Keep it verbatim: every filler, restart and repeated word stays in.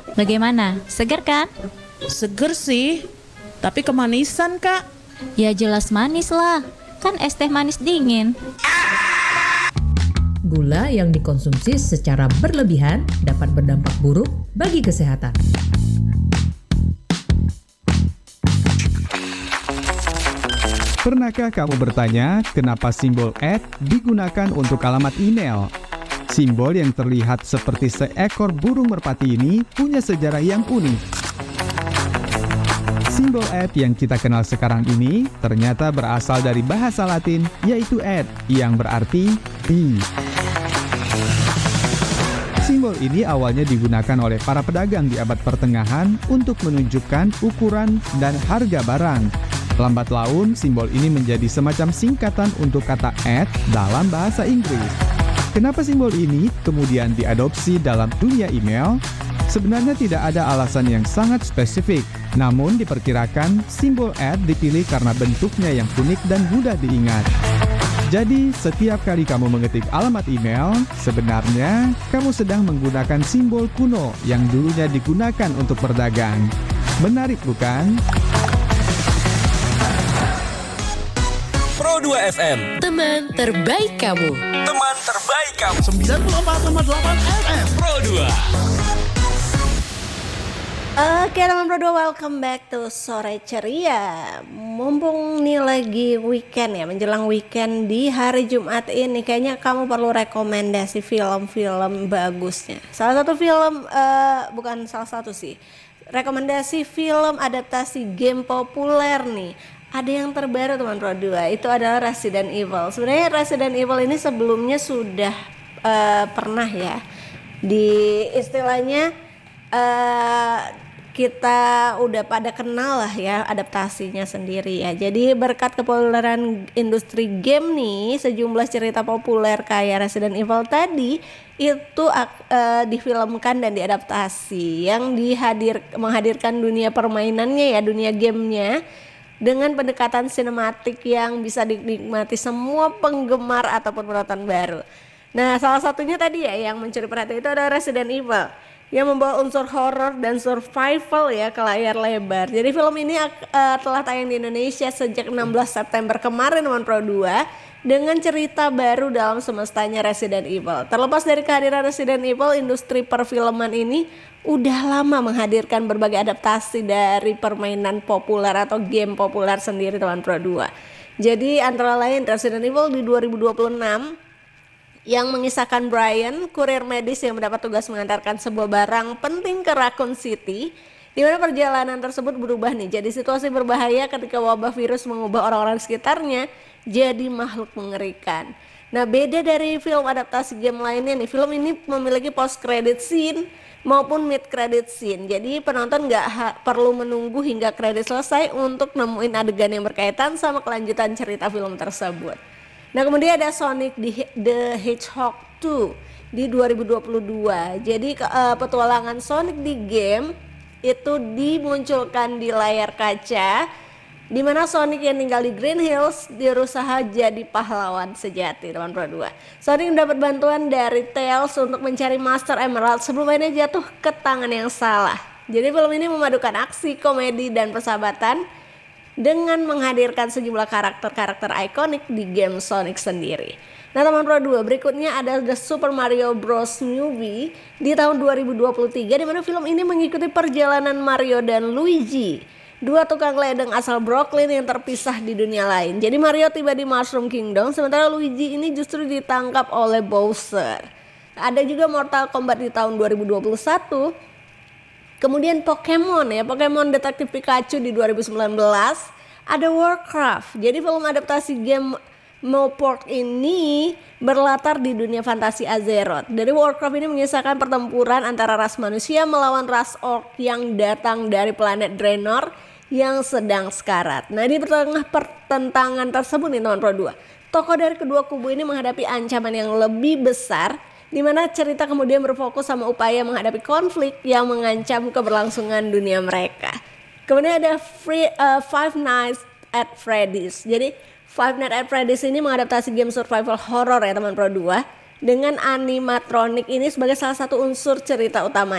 Bagaimana? Segar kan? Seger sih, tapi kemanisan Kak. Ya jelas manis lah, kan es teh manis dingin. Gula yang dikonsumsi secara berlebihan dapat berdampak buruk bagi kesehatan. Pernahkah kamu bertanya kenapa simbol at digunakan untuk alamat email? Simbol yang terlihat seperti seekor burung merpati ini punya sejarah yang unik. Simbol at yang kita kenal sekarang ini ternyata berasal dari bahasa Latin yaitu ad yang berarti di. Simbol ini awalnya digunakan oleh para pedagang di abad pertengahan untuk menunjukkan ukuran dan harga barang. Lambat laun, simbol ini menjadi semacam singkatan untuk kata at dalam bahasa Inggris. Kenapa simbol ini kemudian diadopsi dalam dunia email? Sebenarnya tidak ada alasan yang sangat spesifik, namun diperkirakan simbol at dipilih karena bentuknya yang unik dan mudah diingat. Jadi, setiap kali kamu mengetik alamat email, sebenarnya kamu sedang menggunakan simbol kuno yang dulunya digunakan untuk berdagang. Menarik bukan? Pro dua F M, teman terbaik kamu. Teman terbaik kamu. sembilan puluh empat koma delapan F M Pro dua. Oke teman Pro dua, welcome back to Sore Ceria. Mumpung nih lagi weekend ya, menjelang weekend di hari Jumat ini, kayaknya kamu perlu rekomendasi film-film bagusnya. Salah satu film, uh, bukan salah satu sih, rekomendasi film adaptasi game populer nih. Ada yang terbaru teman Pro dua, itu adalah Resident Evil. Sebenarnya Resident Evil ini sebelumnya sudah uh, pernah ya, di istilahnya uh, kita udah pada kenal lah ya adaptasinya sendiri ya. Jadi berkat kepopuleran industri game nih, sejumlah cerita populer kayak Resident Evil tadi itu uh, difilmkan dan diadaptasi, yang dihadir menghadirkan dunia permainannya ya, dunia gamenya, dengan pendekatan sinematik yang bisa dinikmati semua penggemar ataupun penonton baru. Nah, salah satunya tadi ya yang mencuri perhatian itu adalah Resident Evil yang membawa unsur horor dan survival ya ke layar lebar. Jadi film ini uh, telah tayang di Indonesia sejak enam belas September kemarin teman Pro dua, dengan cerita baru dalam semestanya Resident Evil. Terlepas dari kehadiran Resident Evil, industri perfilman ini udah lama menghadirkan berbagai adaptasi dari permainan populer atau game populer sendiri teman Pro dua. Jadi antara lain Resident Evil di dua ribu dua puluh enam yang mengisahkan Brian, kurir medis yang mendapat tugas mengantarkan sebuah barang penting ke Raccoon City, di mana perjalanan tersebut berubah nih jadi situasi berbahaya ketika wabah virus mengubah orang-orang sekitarnya jadi makhluk mengerikan. Nah, beda dari film adaptasi game lainnya nih, film ini memiliki post credit scene maupun mid credit scene. Jadi penonton nggak ha- perlu menunggu hingga kredit selesai untuk nemuin adegan yang berkaitan sama kelanjutan cerita film tersebut. Nah, kemudian ada Sonic the Hedgehog dua di dua ribu dua puluh dua. Jadi uh, petualangan Sonic di game itu dimunculkan di layar kaca, di mana Sonic yang tinggal di Green Hills berusaha jadi pahlawan sejati teman Pro dua. Sonic mendapat bantuan dari Tails untuk mencari Master Emerald sebelum mainnya jatuh ke tangan yang salah. Jadi film ini memadukan aksi, komedi, dan persahabatan dengan menghadirkan sejumlah karakter-karakter ikonik di game Sonic sendiri. Nah teman Pro dua, berikutnya ada The Super Mario Bros. Movie di tahun dua ribu dua puluh tiga, di mana film ini mengikuti perjalanan Mario dan Luigi, dua tukang ledeng asal Brooklyn yang terpisah di dunia lain. Jadi Mario tiba di Mushroom Kingdom, sementara Luigi ini justru ditangkap oleh Bowser. Ada juga Mortal Kombat di tahun dua ribu dua puluh satu. Kemudian Pokemon ya, Pokemon Detektif Pikachu di dua ribu sembilan belas. Ada Warcraft. Jadi film adaptasi game Moport ini berlatar di dunia fantasi Azeroth. Dari Warcraft ini mengisahkan pertempuran antara ras manusia melawan ras orc yang datang dari planet Draenor yang sedang sekarat. Nah, di tengah pertentangan tersebut nih teman Pro dua, tokoh dari kedua kubu ini menghadapi ancaman yang lebih besar, di mana cerita kemudian berfokus sama upaya menghadapi konflik yang mengancam keberlangsungan dunia mereka. Kemudian ada Free, uh, Five Nights at Freddy's. Jadi Five Nights at Freddy's ini mengadaptasi game survival horror ya teman Pro dua, dengan animatronik ini sebagai salah satu unsur cerita utama.